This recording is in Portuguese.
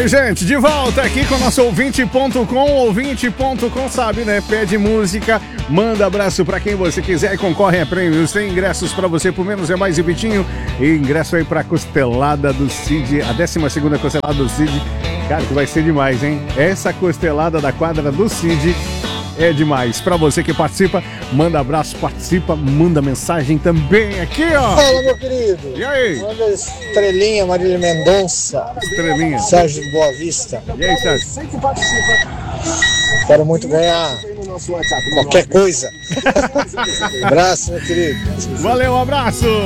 aí, gente, de volta aqui com o nosso ouvinte.com. Ouvinte.com sabe, né? Pede música, manda abraço pra quem você quiser e concorre a prêmios. Tem ingressos pra você por menos é mais e Vitinho. E ingresso aí pra costelada do Cid, a 12ª costelada do Cid. Cara, que vai ser demais, hein? Essa costelada da quadra do Cid é demais. Pra você que participa, manda abraço, participa, manda mensagem também aqui, ó. Fala, meu querido. E aí? Manda Estrelinha, Marília Mendonça. Estrelinha. Sérgio de Boa Vista. E aí, Sérgio? Quero muito ganhar qualquer coisa. Abraço, meu querido. Valeu, um abraço.